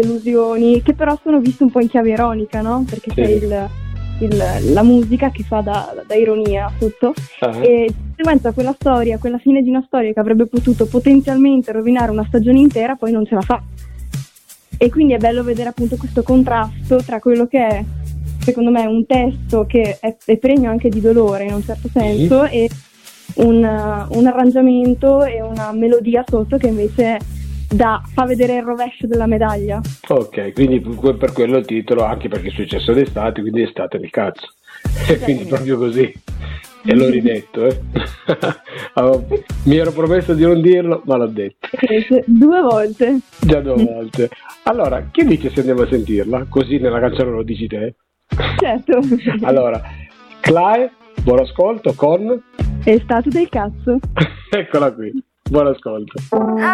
delusioni, che però sono viste un po' in chiave ironica, no? Perché c'è la musica che fa da ironia sotto, e di conseguenza quella fine di una storia che avrebbe potuto potenzialmente rovinare una stagione intera, poi non ce la fa. E quindi è bello vedere appunto questo contrasto tra quello che è, secondo me, un testo che è pregno anche di dolore in un certo senso, e un arrangiamento e una melodia sotto che invece fa vedere il rovescio della medaglia. Ok, quindi per quello il titolo, anche perché è successo d'estate, quindi estate nel cazzo. E quindi proprio così. E l'ho ridetto, mi ero promesso di non dirlo, ma l'ho detto. 2 volte. Già 2 volte. Allora, che dici se andiamo a sentirla? Così nella canzone lo dici te? Certo. Allora, Clae, buon ascolto con... È stato del cazzo. Eccola qui, buon ascolto.